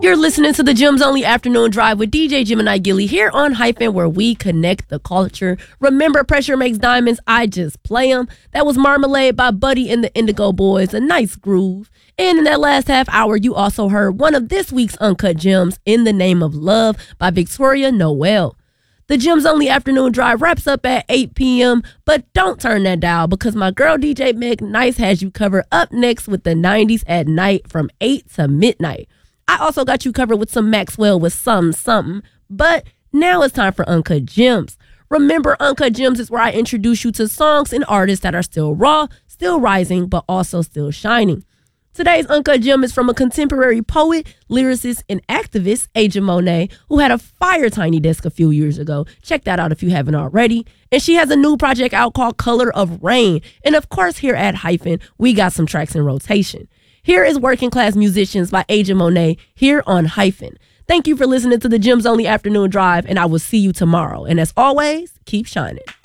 You're listening to the Gems Only Afternoon Drive with DJ Gemini Gilly here on Hyphen, where we connect the culture. Remember, pressure makes diamonds, I just play them. That was Marmalade by Buddy and the Indigo Boys, a nice groove. And in that last half hour, you also heard one of this week's Uncut Gems, In the Name of Love by Victoria Noel. The Gems Only Afternoon Drive wraps up at 8 p.m., but don't turn that dial because my girl DJ Meg Nice has you covered up next with the 90s at night from 8 to midnight. I also got you covered with some Maxwell with something, but now it's time for Uncut Gems. Remember, Uncut Gems is where I introduce you to songs and artists that are still raw, still rising, but also still shining. Today's Uncut Gem is from a contemporary poet, lyricist, and activist, Aja Monet, who had a fire Tiny Desk a few years ago. Check that out if you haven't already. And she has a new project out called Color of Rain. And of course, here at Hyphen, we got some tracks in rotation. Here is Working Class Musicians by Aja Monet here on Hyphen. Thank you for listening to the Gems Only Afternoon Drive, and I will see you tomorrow. And as always, keep shining.